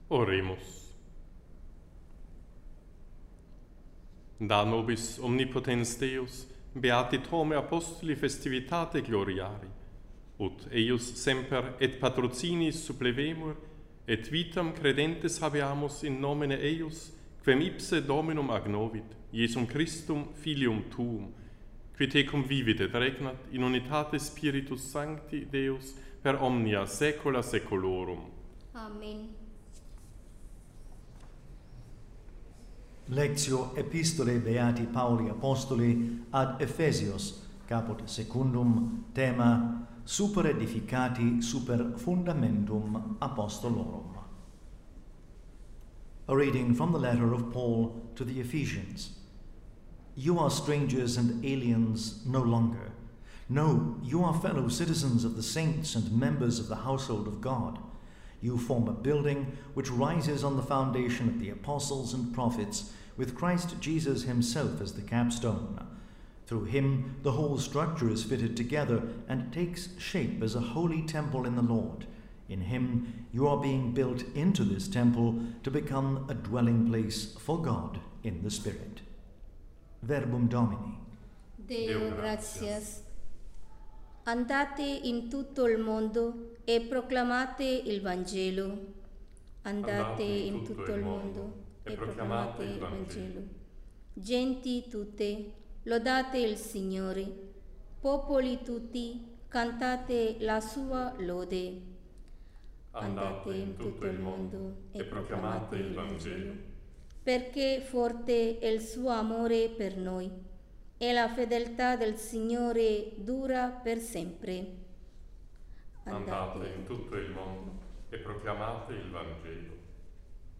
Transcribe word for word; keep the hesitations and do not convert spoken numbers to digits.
Oremus. Da nobis omnipotens Deus, beati Tome apostoli festivitate gloriari, ut eius semper et patrocinis supplevemur, et vitam credentes habeamus in nomine eius, quem ipse Dominum agnovit, Iesum Christum, Filium Tuum, qui tecum vivit et regnat in unitate Spiritus Sancti Deus per omnia saecula saeculorum. Amen. Lectio Epistolae Beati Pauli Apostoli ad Ephesios, caput secundum, tema Super edificati super fundamentum apostolorum. A reading from the letter of Paul to the Ephesians. You are strangers and aliens no longer. No, you are fellow citizens of the saints and members of the household of God. You form a building which rises on the foundation of the apostles and prophets, with Christ Jesus himself as the capstone. Through him, the whole structure is fitted together and takes shape as a holy temple in the Lord. In him, you are being built into this temple to become a dwelling place for God in the Spirit. Verbum Domini. Deo gratias. Andate in tutto il mondo e proclamate il Vangelo. Andate in tutto il mondo e proclamate il Vangelo. Genti tutte, lodate il Signore. Popoli tutti, cantate la sua lode. Andate in tutto il mondo e proclamate il Vangelo. Perché forte è il suo amore per noi e la fedeltà del Signore dura per sempre. Andate in tutto il mondo e proclamate il Vangelo.